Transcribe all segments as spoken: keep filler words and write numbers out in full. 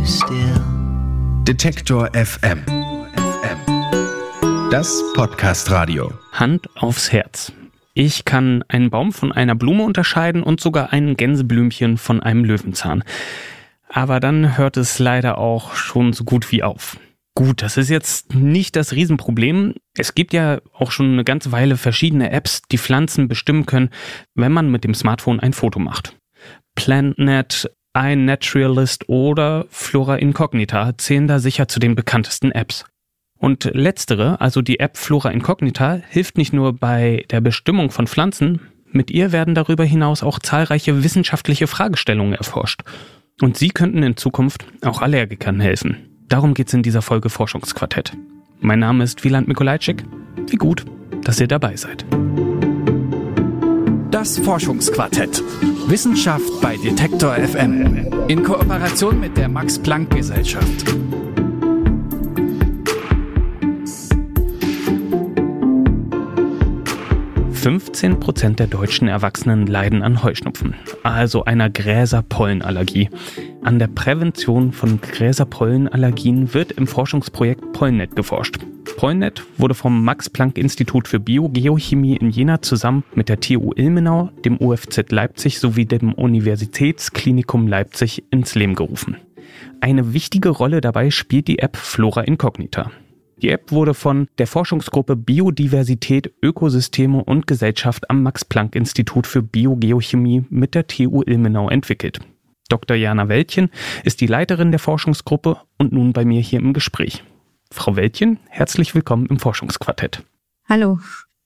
still. Detektor F M. Das Podcast-Radio. Hand aufs Herz. Ich kann einen Baum von einer Blume unterscheiden und sogar ein Gänseblümchen von einem Löwenzahn. Aber dann hört es leider auch schon so gut wie auf. Gut, das ist jetzt nicht das Riesenproblem. Es gibt ja auch schon eine ganze Weile verschiedene Apps, die Pflanzen bestimmen können, wenn man mit dem Smartphone ein Foto macht. PlantNet, iNaturalist oder Flora Incognita zählen da sicher zu den bekanntesten Apps. Und letztere, also die App Flora Incognita, hilft nicht nur bei der Bestimmung von Pflanzen, mit ihr werden darüber hinaus auch zahlreiche wissenschaftliche Fragestellungen erforscht. Und sie könnten in Zukunft auch Allergikern helfen. Darum geht's in dieser Folge Forschungsquartett. Mein Name ist Wieland Mikolajczyk. Wie gut, dass ihr dabei seid. Das Forschungsquartett. Wissenschaft bei Detektor F M. In Kooperation mit der Max-Planck-Gesellschaft. fünfzehn Prozent der deutschen Erwachsenen leiden an Heuschnupfen, also einer Gräserpollenallergie. An der Prävention von Gräserpollenallergien wird im Forschungsprojekt PollenNet geforscht. PollenNet wurde vom Max-Planck-Institut für Biogeochemie in Jena zusammen mit der T U Ilmenau, dem U F Z Leipzig sowie dem Universitätsklinikum Leipzig ins Leben gerufen. Eine wichtige Rolle dabei spielt die App Flora Incognita. Die App wurde von der Forschungsgruppe Biodiversität, Ökosysteme und Gesellschaft am Max-Planck-Institut für Biogeochemie mit der T U Ilmenau entwickelt. Doktor Jana Weltjen ist die Leiterin der Forschungsgruppe und nun bei mir hier im Gespräch. Frau Weltjen, herzlich willkommen im Forschungsquartett. Hallo.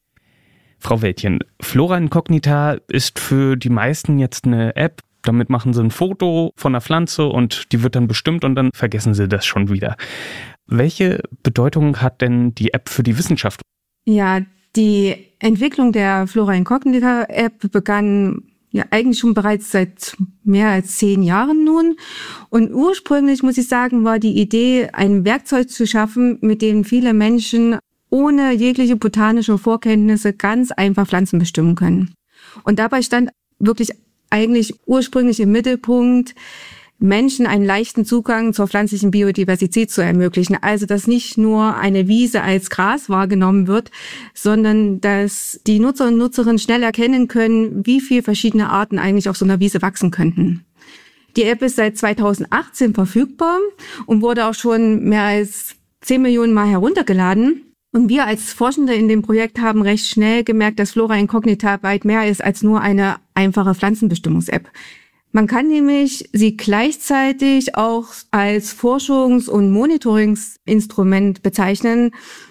Frau Weltjen, Flora Incognita ist für die meisten jetzt eine App. Damit machen sie ein Foto von einer Pflanze und die wird dann bestimmt und dann vergessen sie das schon wieder. Welche Bedeutung hat denn die App für die Wissenschaft? Ja, die Entwicklung der Flora Incognita App begann ja eigentlich schon bereits seit mehr als zehn Jahren nun. Und ursprünglich, muss ich sagen, war die Idee, ein Werkzeug zu schaffen, mit dem viele Menschen ohne jegliche botanische Vorkenntnisse ganz einfach Pflanzen bestimmen können. Und dabei stand wirklich eigentlich ursprünglich im Mittelpunkt, Menschen einen leichten Zugang zur pflanzlichen Biodiversität zu ermöglichen. Also, dass nicht nur eine Wiese als Gras wahrgenommen wird, sondern dass die Nutzer und Nutzerinnen schnell erkennen können, wie viele verschiedene Arten eigentlich auf so einer Wiese wachsen könnten. Die App ist seit zweitausendachtzehn verfügbar und wurde auch schon mehr als zehn Millionen Mal heruntergeladen. Und wir als Forschende in dem Projekt haben recht schnell gemerkt, dass Flora Incognita weit mehr ist als nur eine einfache Pflanzenbestimmungs-App. Man kann nämlich sie gleichzeitig auch als Forschungs- und Monitoringsinstrument bezeichnen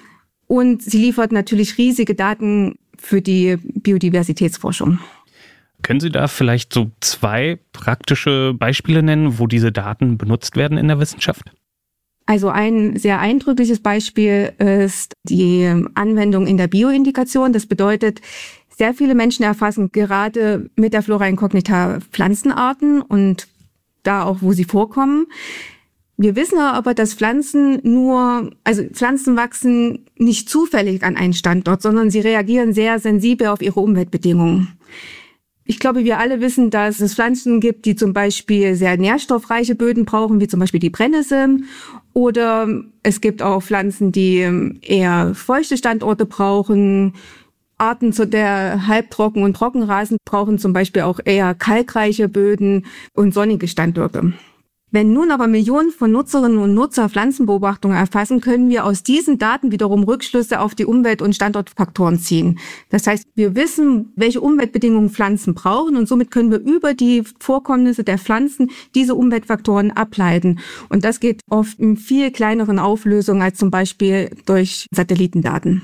und sie liefert natürlich riesige Daten für die Biodiversitätsforschung. Können Sie da vielleicht so zwei praktische Beispiele nennen, wo diese Daten benutzt werden in der Wissenschaft? Also ein sehr eindrückliches Beispiel ist die Anwendung in der Bioindikation. Das bedeutet, sehr viele Menschen erfassen gerade mit der Flora Incognita Pflanzenarten und da auch, wo sie vorkommen. Wir wissen aber, dass Pflanzen nur, also Pflanzen wachsen nicht zufällig an einen Standort, sondern sie reagieren sehr sensibel auf ihre Umweltbedingungen. Ich glaube, wir alle wissen, dass es Pflanzen gibt, die zum Beispiel sehr nährstoffreiche Böden brauchen, wie zum Beispiel die Brennnessel. Oder es gibt auch Pflanzen, die eher feuchte Standorte brauchen. Arten zu der halbtrocken und Trockenrasen brauchen zum Beispiel auch eher kalkreiche Böden und sonnige Standorte. Wenn nun aber Millionen von Nutzerinnen und Nutzer Pflanzenbeobachtungen erfassen, können wir aus diesen Daten wiederum Rückschlüsse auf die Umwelt- und Standortfaktoren ziehen. Das heißt, wir wissen, welche Umweltbedingungen Pflanzen brauchen und somit können wir über die Vorkommnisse der Pflanzen diese Umweltfaktoren ableiten. Und das geht oft in viel kleineren Auflösungen als zum Beispiel durch Satellitendaten.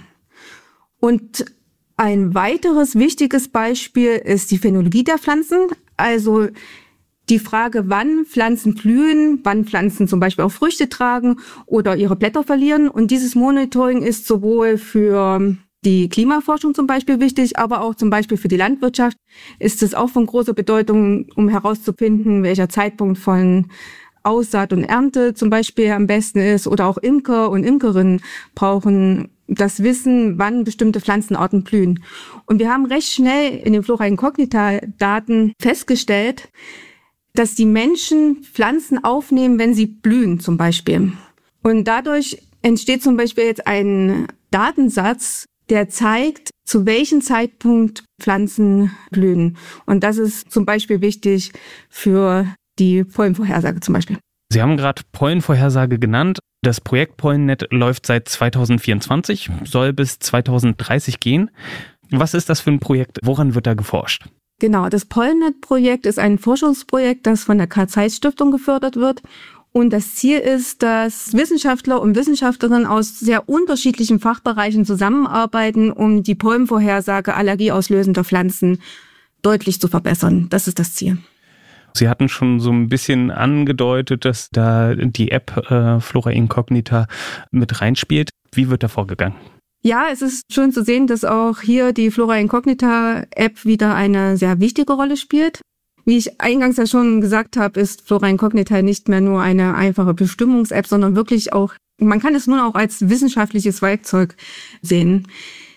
Und ein weiteres wichtiges Beispiel ist die Phänologie der Pflanzen, also die Frage, wann Pflanzen blühen, wann Pflanzen zum Beispiel auch Früchte tragen oder ihre Blätter verlieren. Und dieses Monitoring ist sowohl für die Klimaforschung zum Beispiel wichtig, aber auch zum Beispiel für die Landwirtschaft ist es auch von großer Bedeutung, um herauszufinden, welcher Zeitpunkt von Aussaat und Ernte zum Beispiel am besten ist. Oder auch Imker und Imkerinnen brauchen das Wissen, wann bestimmte Pflanzenarten blühen. Und wir haben recht schnell in den Flora Incognita Daten festgestellt, dass die Menschen Pflanzen aufnehmen, wenn sie blühen zum Beispiel. Und dadurch entsteht zum Beispiel jetzt ein Datensatz, der zeigt, zu welchem Zeitpunkt Pflanzen blühen. Und das ist zum Beispiel wichtig für die Pollenvorhersage zum Beispiel. Sie haben gerade Pollenvorhersage genannt. Das Projekt Pollennet läuft seit zweitausendvierundzwanzig, soll bis zweitausenddreißig gehen. Was ist das für ein Projekt? Woran wird da geforscht? Genau, das Pollennet-Projekt ist ein Forschungsprojekt, das von der Karl-Zeiss-Stiftung gefördert wird. Und das Ziel ist, dass Wissenschaftler und Wissenschaftlerinnen aus sehr unterschiedlichen Fachbereichen zusammenarbeiten, um die Pollenvorhersage allergieauslösender Pflanzen deutlich zu verbessern. Das ist das Ziel. Sie hatten schon so ein bisschen angedeutet, dass da die App äh, Flora Incognita mit reinspielt. Wie wird da vorgegangen? Ja, es ist schön zu sehen, dass auch hier die Flora Incognita App wieder eine sehr wichtige Rolle spielt. Wie ich eingangs ja schon gesagt habe, ist Flora Incognita nicht mehr nur eine einfache Bestimmungs-App, sondern wirklich auch, man kann es nun auch als wissenschaftliches Werkzeug sehen.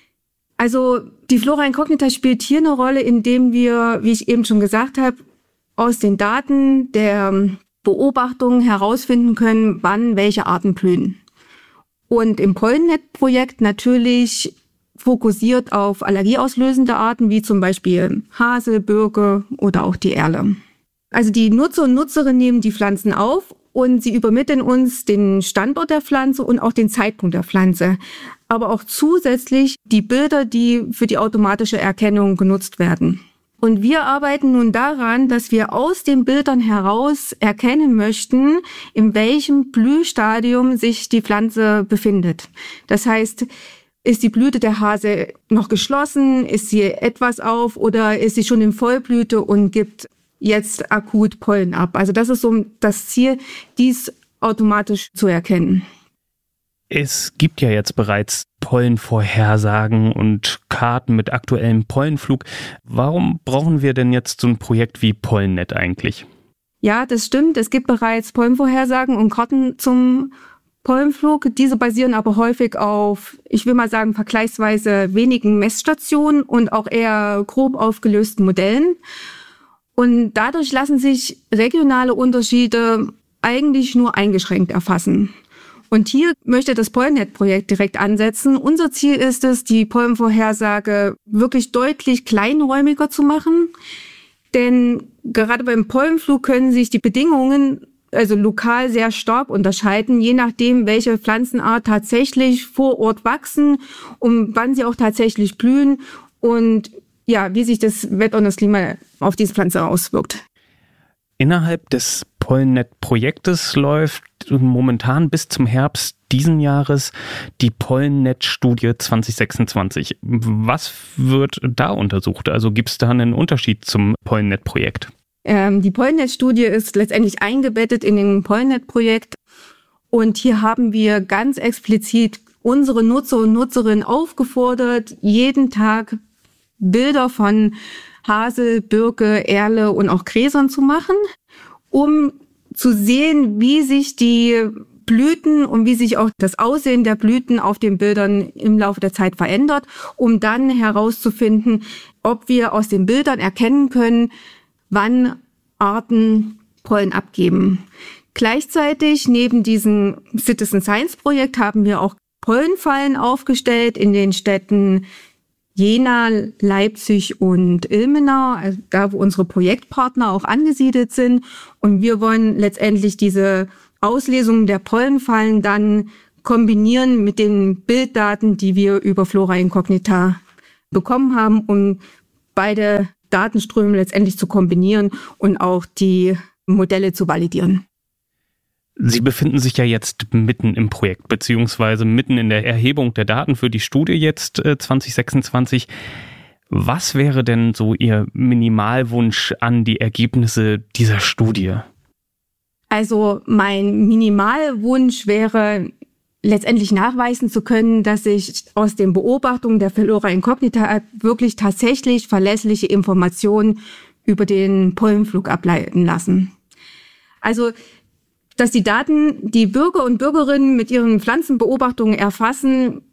Also die Flora Incognita spielt hier eine Rolle, indem wir, wie ich eben schon gesagt habe, aus den Daten der Beobachtung herausfinden können, wann welche Arten blühen. Und im Pollennet-Projekt natürlich fokussiert auf allergieauslösende Arten, wie zum Beispiel Hase, Birke oder auch die Erle. Also die Nutzer und Nutzerinnen nehmen die Pflanzen auf und sie übermitteln uns den Standort der Pflanze und auch den Zeitpunkt der Pflanze. Aber auch zusätzlich die Bilder, die für die automatische Erkennung genutzt werden. Und wir arbeiten nun daran, dass wir aus den Bildern heraus erkennen möchten, in welchem Blühstadium sich die Pflanze befindet. Das heißt, ist die Blüte der Hase noch geschlossen? Ist sie etwas auf oder ist sie schon in Vollblüte und gibt jetzt akut Pollen ab? Also das ist so das Ziel, dies automatisch zu erkennen. Es gibt ja jetzt bereits Pollenvorhersagen und Karten mit aktuellem Pollenflug. Warum brauchen wir denn jetzt so ein Projekt wie Pollennet eigentlich? Ja, das stimmt. Es gibt bereits Pollenvorhersagen und Karten zum Pollenflug. Diese basieren aber häufig auf, ich will mal sagen, vergleichsweise wenigen Messstationen und auch eher grob aufgelösten Modellen. Und dadurch lassen sich regionale Unterschiede eigentlich nur eingeschränkt erfassen. Und hier möchte das Pollennet-Projekt direkt ansetzen. Unser Ziel ist es, die Pollenvorhersage wirklich deutlich kleinräumiger zu machen. Denn gerade beim Pollenflug können sich die Bedingungen also lokal sehr stark unterscheiden, je nachdem, welche Pflanzenart tatsächlich vor Ort wachsen und wann sie auch tatsächlich blühen und ja, wie sich das Wetter und das Klima auf diese Pflanze auswirkt. Innerhalb des Pollennet-Projektes läuft momentan bis zum Herbst diesen Jahres die Pollennet-Studie zwanzig sechsundzwanzig. Was wird da untersucht? Also gibt es da einen Unterschied zum Pollennet-Projekt? Ähm, die Pollennet-Studie ist letztendlich eingebettet in den Pollennet-Projekt. Und hier haben wir ganz explizit unsere Nutzer und Nutzerinnen aufgefordert, jeden Tag Bilder von Hase, Birke, Erle und auch Gräsern zu machen, um zu sehen, wie sich die Blüten und wie sich auch das Aussehen der Blüten auf den Bildern im Laufe der Zeit verändert, um dann herauszufinden, ob wir aus den Bildern erkennen können, wann Arten Pollen abgeben. Gleichzeitig neben diesem Citizen Science Projekt haben wir auch Pollenfallen aufgestellt in den Städten Jena, Leipzig und Ilmenau, also da wo unsere Projektpartner auch angesiedelt sind. Und wir wollen letztendlich diese Auslesung der Pollenfallen dann kombinieren mit den Bilddaten, die wir über Flora Incognita bekommen haben, um beide Datenströme letztendlich zu kombinieren und auch die Modelle zu validieren. Sie befinden sich ja jetzt mitten im Projekt, beziehungsweise mitten in der Erhebung der Daten für die Studie jetzt äh, zwanzig sechsundzwanzig. Was wäre denn so Ihr Minimalwunsch an die Ergebnisse dieser Studie? Also mein Minimalwunsch wäre, letztendlich nachweisen zu können, dass sich aus den Beobachtungen der Flora Incognita wirklich tatsächlich verlässliche Informationen über den Pollenflug ableiten lassen. Also, dass die Daten, die Bürger und Bürgerinnen mit ihren Pflanzenbeobachtungen erfassen,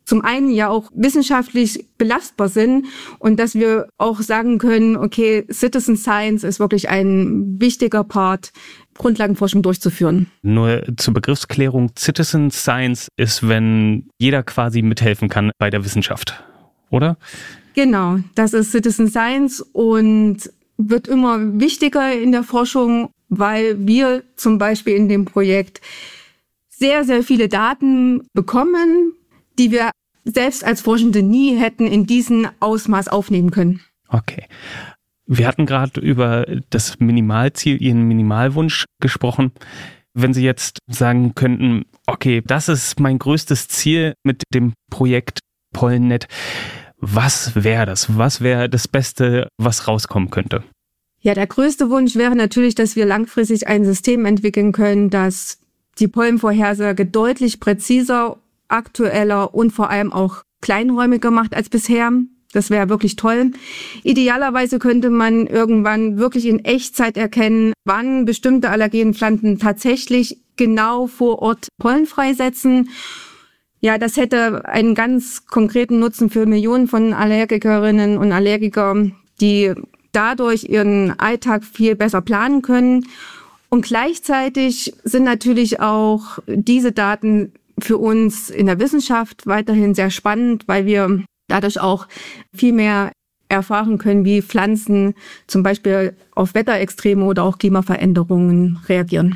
zum einen ja auch wissenschaftlich belastbar sind und dass wir auch sagen können, okay, Citizen Science ist wirklich ein wichtiger Part, Grundlagenforschung durchzuführen. Nur zur Begriffsklärung, Citizen Science ist, wenn jeder quasi mithelfen kann bei der Wissenschaft, oder? Genau, das ist Citizen Science und wird immer wichtiger in der Forschung, weil wir zum Beispiel in dem Projekt sehr, sehr viele Daten bekommen, die wir selbst als Forschende nie hätten in diesem Ausmaß aufnehmen können. Okay. Wir hatten gerade über das Minimalziel, Ihren Minimalwunsch gesprochen. Wenn Sie jetzt sagen könnten, okay, das ist mein größtes Ziel mit dem Projekt Pollennet, was wäre das? Was wäre das Beste, was rauskommen könnte? Ja, der größte Wunsch wäre natürlich, dass wir langfristig ein System entwickeln können, das die Pollenvorhersage deutlich präziser, aktueller und vor allem auch kleinräumiger macht als bisher. Das wäre wirklich toll. Idealerweise könnte man irgendwann wirklich in Echtzeit erkennen, wann bestimmte Allergenpflanzen tatsächlich genau vor Ort Pollen freisetzen. Ja, das hätte einen ganz konkreten Nutzen für Millionen von Allergikerinnen und Allergikern, die dadurch ihren Alltag viel besser planen können. Und gleichzeitig sind natürlich auch diese Daten für uns in der Wissenschaft weiterhin sehr spannend, weil wir dadurch auch viel mehr erfahren können, wie Pflanzen zum Beispiel auf Wetterextreme oder auch Klimaveränderungen reagieren.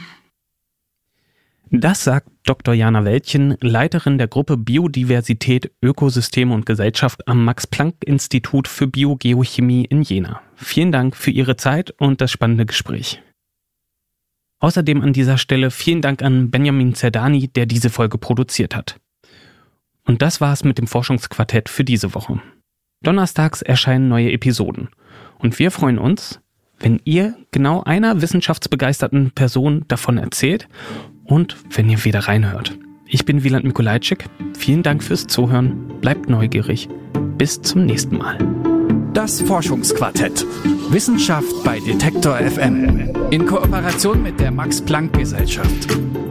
Das sagt Doktor Jana Wäldchen, Leiterin der Gruppe Biodiversität, Ökosysteme und Gesellschaft am Max-Planck-Institut für Biogeochemie in Jena. Vielen Dank für Ihre Zeit und das spannende Gespräch. Außerdem an dieser Stelle vielen Dank an Benjamin Zerdani, der diese Folge produziert hat. Und das war's mit dem Forschungsquartett für diese Woche. Donnerstags erscheinen neue Episoden. Und wir freuen uns, wenn ihr genau einer wissenschaftsbegeisterten Person davon erzählt und wenn ihr wieder reinhört. Ich bin Wieland Mikolajczyk. Vielen Dank fürs Zuhören. Bleibt neugierig. Bis zum nächsten Mal. Das Forschungsquartett. Wissenschaft bei Detektor F M. In Kooperation mit der Max-Planck-Gesellschaft.